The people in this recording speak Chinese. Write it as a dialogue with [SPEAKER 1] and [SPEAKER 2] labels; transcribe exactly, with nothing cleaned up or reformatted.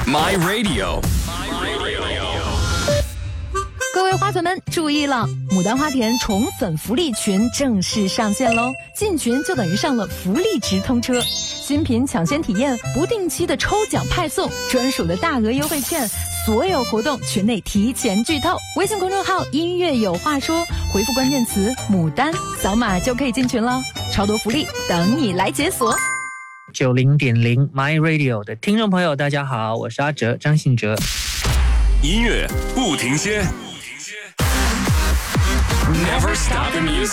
[SPEAKER 1] My Radio。
[SPEAKER 2] 各位花粉们注意了，牡丹花田宠粉福利群正式上线喽！进群就等于上了福利直通车，新品抢先体验，不定期的抽奖派送，专属的大额优惠券，所有活动群内提前剧透。微信公众号音乐有话说，回复关键词牡丹，扫码就可以进群了，超多福利等你来解锁。
[SPEAKER 3] 九零点零 My Radio 的听众朋友，大家好，我是阿哲，张信哲。
[SPEAKER 1] 音乐不停歇。Never stop the music.